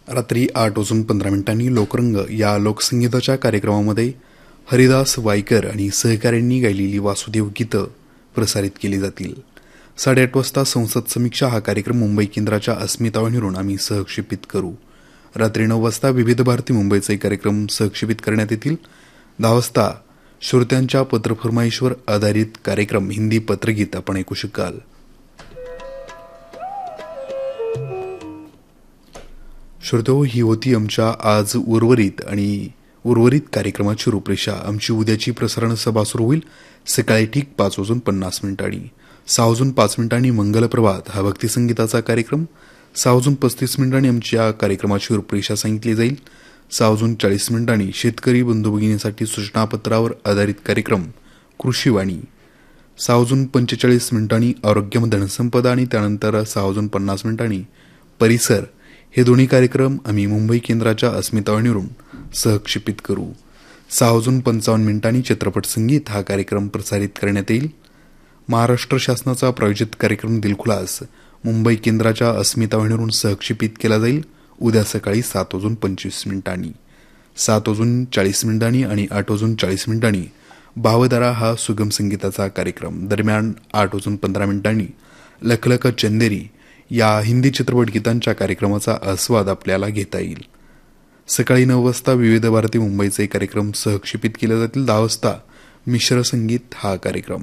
रात्री 8:15 लोकरंग या लोकसंगीताच्या कार्यक्रमामध्ये हरिदास वायकर आणि सहकाऱ्यांनी गायलेली वासुदेव गीतं प्रसारित केली जातील. 8:30 वाजता संसद समीक्षा हा कार्यक्रम मुंबई केंद्राच्या अस्मिता वाहिनीवरून आम्ही सहक्षेपित करू. रात्री 9 वाजता विविध भारती मुंबईचे कार्यक्रम सहक्षेपित करण्यात येतील. 10 वाजता श्रोत्यांच्या पत्रफरमाईशवर आधारित कार्यक्रम हिंदी पत्रगीत आपण ऐकू शकाल. श्रोतो, ही होती आमच्या आज उर्वरित कार्यक्रमाची रूपरेषा. आमची उद्याची प्रसारण सभा सुरू होईल सकाळी ठीक 5:50. 6:05 मंगलप्रभात हा भक्तिसंगीताचा कार्यक्रम. 6:35 आमच्या कार्यक्रमाची रूपरेषा सांगितली जाईल. 6:40 शेतकरी बंधू भगिनींसाठी सूचनापत्रावर आधारित कार्यक्रम कृषीवाणी. 6:45 आरोग्यम धनसंपदा आणि त्यानंतर 6:50 परिसर. हे दोन्ही कार्यक्रम आम्ही मुंबई केंद्राच्या अस्मिता वाहिनीवरून सहक्षेपित करू. 6:55 चित्रपट संगीत हा कार्यक्रम प्रसारित करण्यात येईल. महाराष्ट्र शासनाचा प्रायोजित कार्यक्रम दिलखुलास मुंबई केंद्राच्या अस्मिता वाहिनीवरून सहक्षेपित केला जाईल उद्या सकाळी 7:25. 7:40 आणि 8:40 भावधारा हा सुगम संगीताचा कार्यक्रम. दरम्यान 8:15 लखलख चंदेरी या हिंदी चित्रपट गीतांच्या कार्यक्रमाचा आस्वाद आपल्याला घेता येईल. सकाळी 9 वाजता विविध भारती मुंबईचे कार्यक्रम सहक्षेपित केले जातील. 10 वाजता मिश्र संगीत हा कार्यक्रम.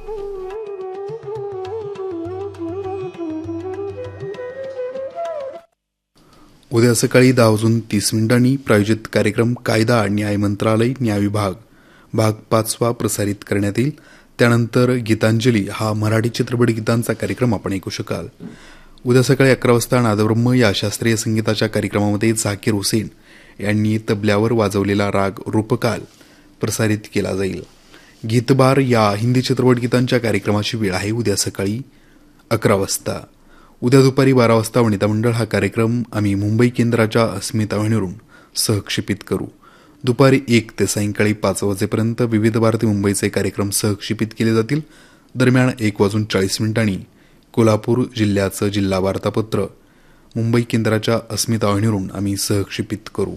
उद्या सकाळी 10:30 प्रायोजित कार्यक्रम कायदा न्याय मंत्रालय न्याय विभाग भाग 5 प्रसारित करण्यात येईल. त्यानंतर गीतांजली हा मराठी चित्रपट गीतांचा कार्यक्रम आपण ऐकू शकाल. उद्या सकाळी 11 वाजता नादब्रह्म या शास्त्रीय संगीताच्या कार्यक्रमामध्ये झाकीर हुसेन यांनी तबल्यावर वाजवलेला राग रूपकाल प्रसारित केला जाईल. गीतबार या हिंदी चित्रपट गीतांच्या कार्यक्रमाची वेळ आहे उद्या सकाळी 11 वाजता. उद्या दुपारी 12 वाजता वनिता मंडळ हा कार्यक्रम आम्ही मुंबई केंद्राच्या अस्मिता वाहिनीवरून सहक्षेपित करू. दुपारी 1 ते सायंकाळी 5 वाजेपर्यंत विविध भारती मुंबईचे कार्यक्रम सहक्षेपित केले जातील. दरम्यान 1:40 कोल्हापूर जिल्ह्याचं जिल्हा वार्तापत्र मुंबई केंद्राच्या अस्मिता वाहिनीवरून आम्ही सहक्षेपित करू.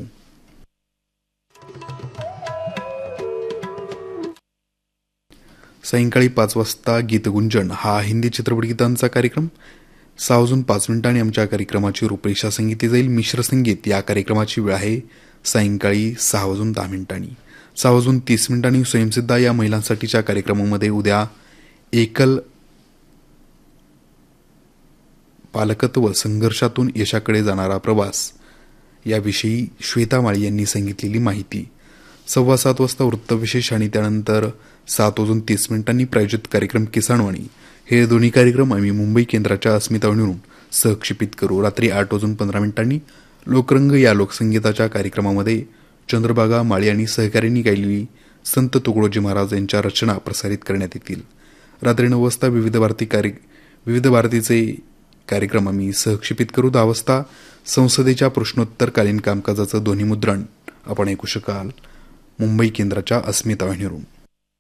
सायंकाळी 5 वाजता गीतगुंजन हा हिंदी चित्रपट गीतांचा कार्यक्रम. 6:05 आमच्या कार्यक्रमाची रूपरेषा सांगितली जाईल. मिश्र संगीत या कार्यक्रमाची वेळ आहे सायंकाळी 6:10. 6:30 स्वयंसिद्धा या महिलांसाठीच्या कार्यक्रमामध्ये उद्या एकल पालकत्व संघर्षातून यशाकडे जाणारा प्रवास याविषयी श्वेता माळी यांनी सांगितलेली माहिती. 7:15 वाजता वृत्तविशेष आणि त्यानंतर 7:30 प्रायोजित कार्यक्रम किसानवाणी. हे दोन्ही कार्यक्रम आम्ही मुंबई केंद्राच्या अस्मिता वाहिनीवरून सहक्षेपित करू. रात्री 8:15 लोकरंग या लोकसंगीताच्या कार्यक्रमामध्ये चंद्रभागा माळी आणि सहकाऱ्यांनी गायलेली संत तुकडोजी महाराज यांच्या रचना प्रसारित करण्यात येतील. रात्री 9 वाजता विविध भारतीचे कार्यक्रम आम्ही सहक्षेपित करू. 10 वाजता संसदेच्या प्रश्नोत्तरकालीन कामकाजाचं ध्वनिमुद्रण आपण ऐकू शकाल मुंबई केंद्राच्या अस्मिता वाहिनीवरून.